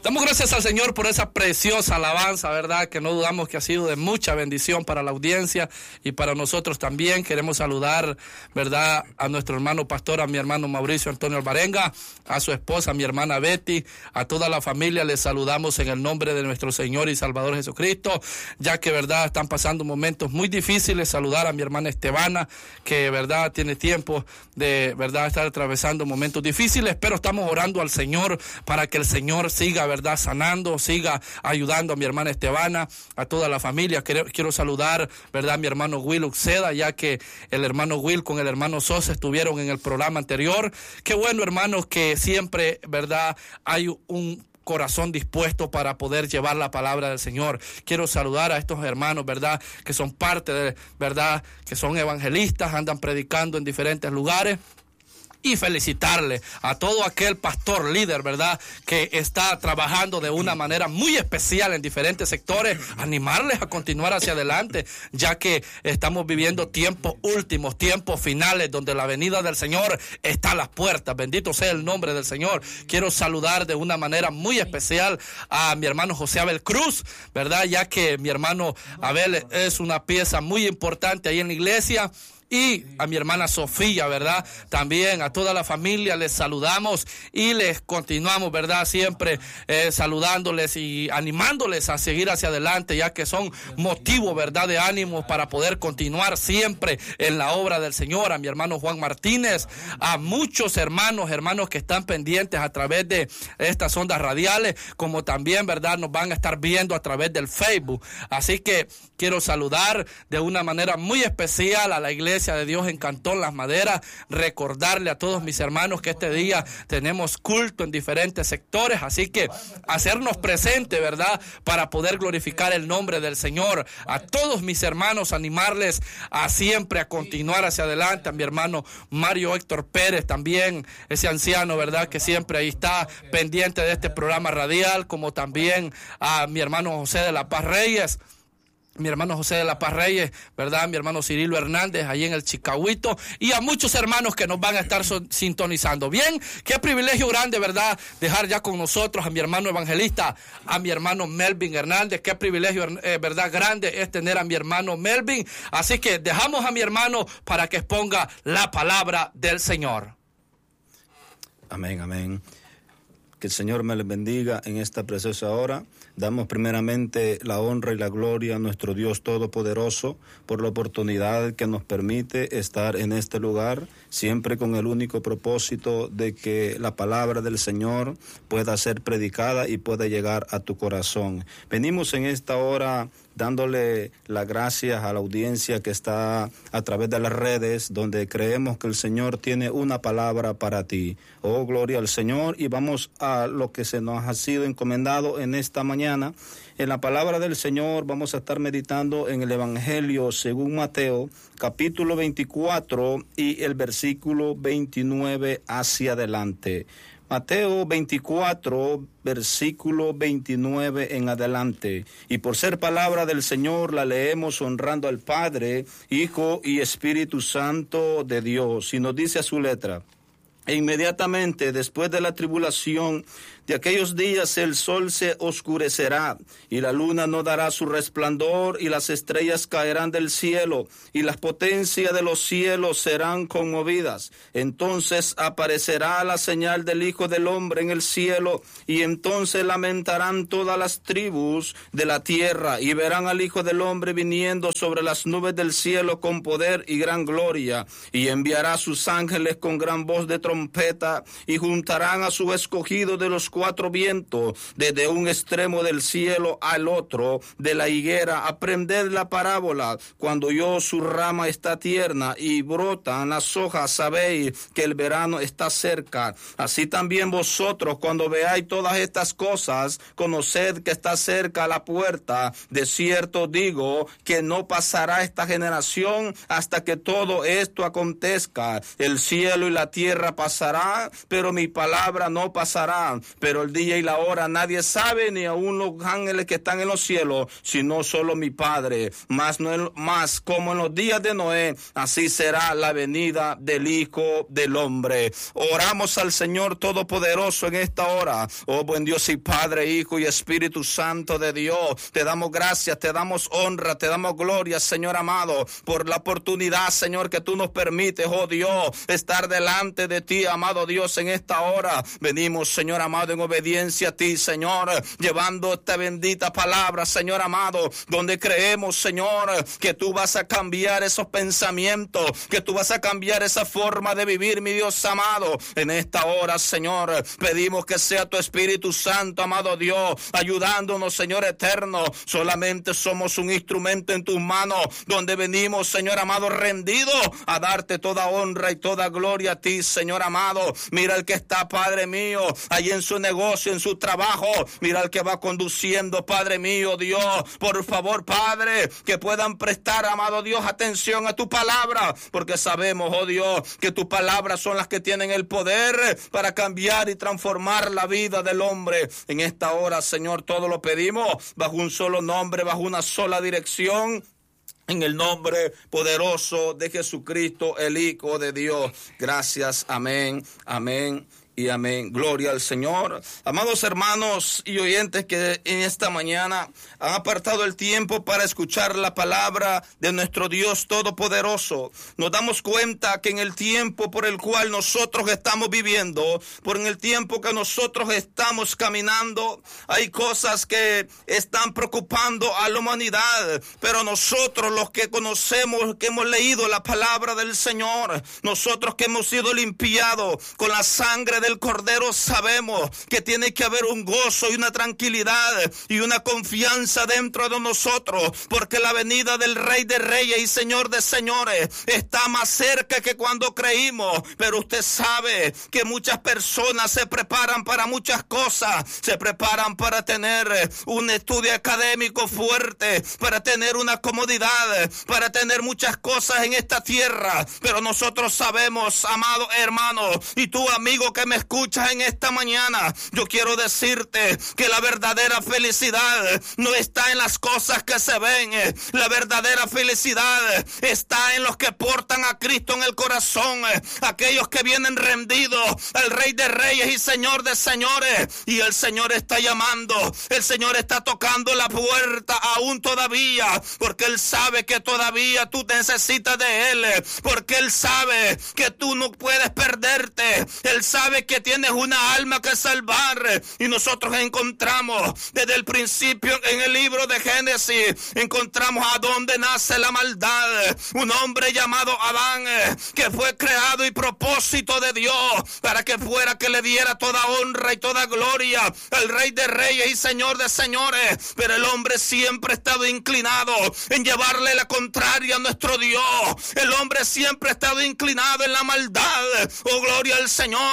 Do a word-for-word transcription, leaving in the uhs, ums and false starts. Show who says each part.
Speaker 1: Damos gracias al Señor por esa preciosa alabanza, ¿verdad? Que no dudamos que ha sido de mucha bendición para la audiencia y para nosotros también. Queremos saludar, ¿verdad?, a nuestro hermano pastor, a mi hermano Mauricio Antonio Alvarenga, a su esposa, a mi hermana Betty, a toda la familia. Les saludamos en el nombre de nuestro Señor y Salvador Jesucristo, ya que, ¿verdad?, están pasando momentos muy difíciles. Saludar a mi hermana Estebana, que, ¿verdad?, tiene tiempo de, ¿verdad?, estar atravesando momentos difíciles, pero estamos orando al Señor para que el Señor siga, ¿verdad?, sanando, siga ayudando a mi hermana Estebana, a toda la familia. Quiero, quiero saludar, ¿verdad?, a mi hermano Will Uceda, ya que el hermano Will con el hermano Sosa estuvieron en el programa anterior. Qué bueno, hermanos, que siempre, ¿verdad?, hay un corazón dispuesto para poder llevar la palabra del Señor. Quiero saludar a estos hermanos, ¿verdad?, que son parte de, ¿verdad?, que son evangelistas, andan predicando en diferentes lugares. Y felicitarle a todo aquel pastor líder, ¿verdad?, que está trabajando de una manera muy especial en diferentes sectores, animarles a continuar hacia adelante, ya que estamos viviendo tiempos últimos, tiempos finales, donde la venida del Señor está a las puertas. Bendito sea el nombre del Señor. Quiero saludar de una manera muy especial a mi hermano José Abel Cruz, ¿verdad?, ya que mi hermano Abel es una pieza muy importante ahí en la iglesia. Y a mi hermana Sofía, ¿verdad? También a toda la familia les saludamos y les continuamos, ¿verdad?, siempre eh, saludándoles y animándoles a seguir hacia adelante, ya que son motivo, ¿verdad?, de ánimo para poder continuar siempre en la obra del Señor. A mi hermano Juan Martínez, a muchos hermanos, hermanos que están pendientes a través de estas ondas radiales, como también, ¿verdad?, nos van a estar viendo a través del Facebook. Así que quiero saludar de una manera muy especial a la iglesia de Dios en Cantón Las Maderas, recordarle a todos mis hermanos que este día tenemos culto en diferentes sectores, así que hacernos presente, ¿verdad?, para poder glorificar el nombre del Señor. A todos mis hermanos, animarles a siempre a continuar hacia adelante. A mi hermano Mario Héctor Pérez también, ese anciano, ¿verdad?, que siempre ahí está pendiente de este programa radial, como también a mi hermano José de la Paz Reyes, mi hermano José de la Paz Reyes, ¿verdad?, mi hermano Cirilo Hernández, ahí en el Chicahuito, y a muchos hermanos que nos van a estar so- sintonizando. Bien, qué privilegio grande, ¿verdad?, dejar ya con nosotros a mi hermano evangelista, a mi hermano Melvin Hernández. Qué privilegio, eh, ¿verdad?, grande es tener a mi hermano Melvin. Así que dejamos a mi hermano para que exponga la palabra del Señor.
Speaker 2: Amén, amén. Que el Señor me les bendiga en esta preciosa hora. Damos primeramente la honra y la gloria a nuestro Dios Todopoderoso por la oportunidad que nos permite estar en este lugar, siempre con el único propósito de que la palabra del Señor pueda ser predicada y pueda llegar a tu corazón. Venimos en esta hora dándole las gracias a la audiencia que está a través de las redes, donde creemos que el Señor tiene una palabra para ti. Oh, gloria al Señor, y vamos a lo que se nos ha sido encomendado en esta mañana. En la palabra del Señor vamos a estar meditando en el Evangelio según Mateo, capítulo veinticuatro y el versículo veintinueve hacia adelante. Mateo veinticuatro, versículo veintinueve en adelante. Y por ser palabra del Señor, la leemos honrando al Padre, Hijo y Espíritu Santo de Dios. Y nos dice a su letra: e inmediatamente después de la tribulación de aquellos días el sol se oscurecerá, y la luna no dará su resplandor, y las estrellas caerán del cielo, y las potencias de los cielos serán conmovidas. Entonces aparecerá la señal del Hijo del Hombre en el cielo, y entonces lamentarán todas las tribus de la tierra, y verán al Hijo del Hombre viniendo sobre las nubes del cielo con poder y gran gloria, y enviará a sus ángeles con gran voz de trompeta, y juntarán a sus escogidos de los cuatro vientos, desde un extremo del cielo al otro de la higuera. Aprended la parábola: cuando yo su rama está tierna y brotan las hojas, sabéis que el verano está cerca. Así también vosotros, cuando veáis todas estas cosas, conoced que está cerca la puerta. De cierto digo que no pasará esta generación hasta que todo esto acontezca. El cielo y la tierra pasará, pero mi palabra no pasará. Pero pero el día y la hora nadie sabe, ni aun los ángeles que están en los cielos, sino solo mi Padre. Más, no, más como en los días de Noé, así será la venida del Hijo del Hombre. Oramos al Señor Todopoderoso en esta hora. Oh buen Dios y Padre, Hijo y Espíritu Santo de Dios, te damos gracias, te damos honra, te damos gloria, Señor amado, por la oportunidad, Señor, que tú nos permites, oh Dios, estar delante de ti, amado Dios, en esta hora. Venimos, Señor amado, en obediencia a ti, Señor, llevando esta bendita palabra, Señor amado, donde creemos, Señor, que tú vas a cambiar esos pensamientos, que tú vas a cambiar esa forma de vivir, mi Dios amado. En esta hora, Señor, pedimos que sea tu Espíritu Santo, amado Dios, ayudándonos, Señor eterno. Solamente somos un instrumento en tus manos, donde venimos, Señor amado, rendido a darte toda honra y toda gloria a ti, Señor amado. Mira el que está, Padre mío, ahí en su negocio, en su trabajo. Mira el que va conduciendo, Padre mío, Dios. Por favor, Padre, que puedan prestar, amado Dios, atención a tu palabra, porque sabemos, oh Dios, que tus palabras son las que tienen el poder para cambiar y transformar la vida del hombre. En esta hora, Señor, todo lo pedimos bajo un solo nombre, bajo una sola dirección, en el nombre poderoso de Jesucristo, el Hijo de Dios. Gracias, amén, amén y amén. Gloria al Señor. Amados hermanos y oyentes que en esta mañana han apartado el tiempo para escuchar la palabra de nuestro Dios Todopoderoso, nos damos cuenta que en el tiempo por el cual nosotros estamos viviendo, por en el tiempo que nosotros estamos caminando, hay cosas que están preocupando a la humanidad, pero nosotros, los que conocemos, que hemos leído la palabra del Señor, nosotros que hemos sido limpiados con la sangre del Cordero, sabemos que tiene que haber un gozo y una tranquilidad y una confianza dentro de nosotros, porque la venida del Rey de Reyes y Señor de Señores está más cerca que cuando creímos. Pero usted sabe que muchas personas se preparan para muchas cosas, se preparan para tener un estudio académico fuerte, para tener una comodidad, para tener muchas cosas en esta tierra, pero nosotros sabemos, amado hermano, y tú amigo que me escuchas en esta mañana, yo quiero decirte que la verdadera felicidad no está en las cosas que se ven. La verdadera felicidad está en los que portan a Cristo en el corazón, aquellos que vienen rendidos al Rey de Reyes y Señor de Señores. Y el Señor está llamando, el Señor está tocando la puerta aún todavía, porque Él sabe que todavía tú necesitas de Él, porque Él sabe que tú no puedes perderte. Él sabe que tienes una alma que salvar, y nosotros encontramos desde el principio en el libro de Génesis, encontramos a dónde nace la maldad. Un hombre llamado Adán, que fue creado y propósito de Dios para que fuera que le diera toda honra y toda gloria al Rey de Reyes y Señor de Señores, pero el hombre siempre ha estado inclinado en llevarle la contraria a nuestro Dios. El hombre siempre ha estado inclinado en la maldad. Oh, gloria al Señor.